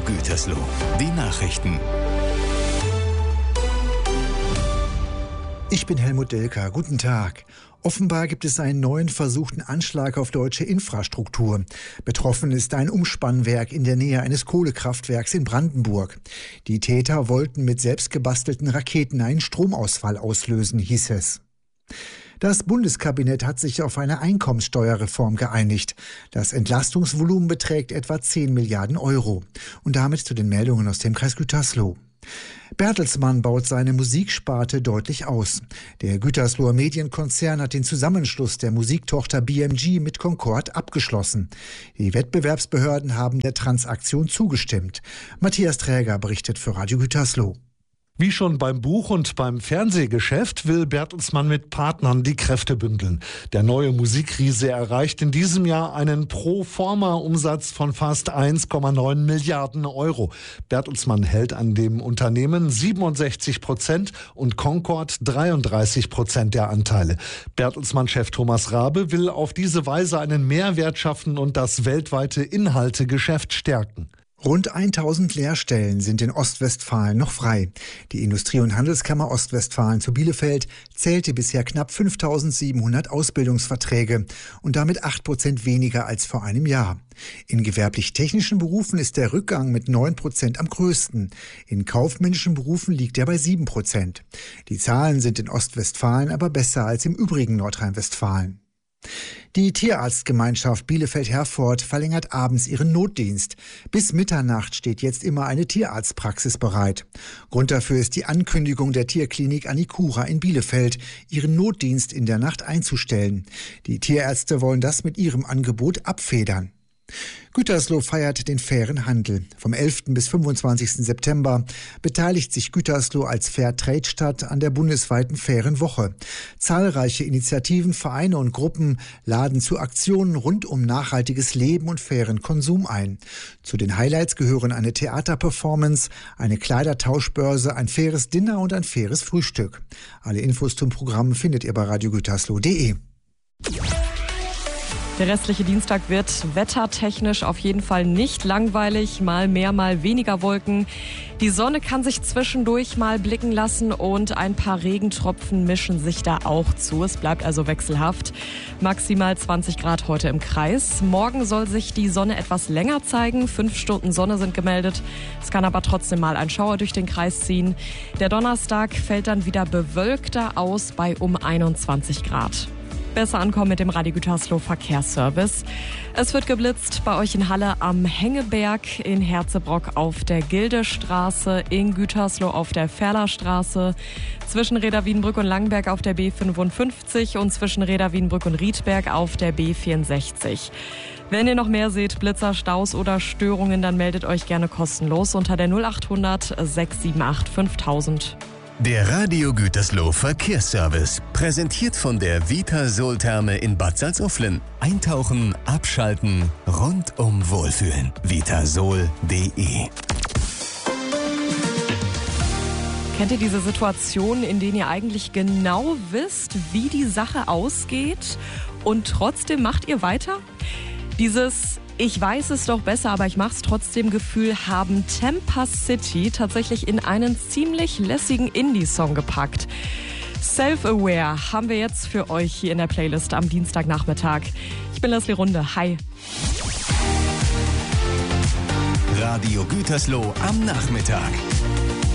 Gütersloh. Die Nachrichten. Ich bin Helmut Delker. Guten Tag. Offenbar gibt es einen neuen versuchten Anschlag auf deutsche Infrastruktur. Betroffen ist ein Umspannwerk in der Nähe eines Kohlekraftwerks in Brandenburg. Die Täter wollten mit selbstgebastelten Raketen einen Stromausfall auslösen, hieß es. Das Bundeskabinett hat sich auf eine Einkommenssteuerreform geeinigt. Das Entlastungsvolumen beträgt etwa 10 Milliarden Euro. Und damit zu den Meldungen aus dem Kreis Gütersloh. Bertelsmann baut seine Musiksparte deutlich aus. Der Gütersloher Medienkonzern hat den Zusammenschluss der Musiktochter BMG mit Concord abgeschlossen. Die Wettbewerbsbehörden haben der Transaktion zugestimmt. Matthias Träger berichtet für Radio Gütersloh. Wie schon beim Buch- und beim Fernsehgeschäft will Bertelsmann mit Partnern die Kräfte bündeln. Der neue Musikriese erreicht in diesem Jahr einen Pro-Forma-Umsatz von fast 1,9 Milliarden Euro. Bertelsmann hält an dem Unternehmen 67% und Concord 33% der Anteile. Bertelsmann-Chef Thomas Rabe will auf diese Weise einen Mehrwert schaffen und das weltweite Inhaltegeschäft stärken. Rund 1000 Lehrstellen sind in Ostwestfalen noch frei. Die Industrie- und Handelskammer Ostwestfalen zu Bielefeld zählte bisher knapp 5700 Ausbildungsverträge und damit 8% weniger als vor einem Jahr. In gewerblich-technischen Berufen ist der Rückgang mit 9% am größten. In kaufmännischen Berufen liegt er bei 7%. Die Zahlen sind in Ostwestfalen aber besser als im übrigen Nordrhein-Westfalen. Die Tierarztgemeinschaft Bielefeld-Herford verlängert abends ihren Notdienst. Bis Mitternacht steht jetzt immer eine Tierarztpraxis bereit. Grund dafür ist die Ankündigung der Tierklinik Anicura in Bielefeld, ihren Notdienst in der Nacht einzustellen. Die Tierärzte wollen das mit ihrem Angebot abfedern. Gütersloh feiert den fairen Handel. Vom 11. bis 25. September beteiligt sich Gütersloh als Fair-Trade-Stadt an der bundesweiten fairen Woche. Zahlreiche Initiativen, Vereine und Gruppen laden zu Aktionen rund um nachhaltiges Leben und fairen Konsum ein. Zu den Highlights gehören eine Theaterperformance, eine Kleidertauschbörse, ein faires Dinner und ein faires Frühstück. Alle Infos zum Programm findet ihr bei radiogütersloh.de. Der restliche Dienstag wird wettertechnisch auf jeden Fall nicht langweilig. Mal mehr, mal weniger Wolken. Die Sonne kann sich zwischendurch mal blicken lassen und ein paar Regentropfen mischen sich da auch zu. Es bleibt also wechselhaft. Maximal 20 Grad heute im Kreis. Morgen soll sich die Sonne etwas länger zeigen. 5 Stunden Sonne sind gemeldet. Es kann aber trotzdem mal ein Schauer durch den Kreis ziehen. Der Donnerstag fällt dann wieder bewölkter aus bei um 21 Grad. Besser ankommen mit dem Radio Gütersloh Verkehrsservice. Es wird geblitzt bei euch in Halle am Hengeberg, in Herzebrock auf der Gildestraße, in Gütersloh auf der Ferlerstraße, zwischen Reda Wiedenbrück und Langenberg auf der B55 und zwischen Reda Wiedenbrück und Riedberg auf der B64. Wenn ihr noch mehr seht, Blitzer, Staus oder Störungen, dann meldet euch gerne kostenlos unter der 0800 678 5000. Der Radio Gütersloh Verkehrsservice, präsentiert von der Vitasol-Therme in Bad Salzuflen. Eintauchen, abschalten, rundum wohlfühlen. Vitasol.de. Kennt ihr diese Situation, in denen ihr eigentlich genau wisst, wie die Sache ausgeht und trotzdem macht ihr weiter? Dieses "Ich weiß es doch besser, aber ich mach's trotzdem" Gefühl haben Tampa City tatsächlich in einen ziemlich lässigen Indie-Song gepackt. Self-Aware haben wir jetzt für euch hier in der Playlist am Dienstagnachmittag. Ich bin Leslie Runde. Hi. Radio Gütersloh am Nachmittag.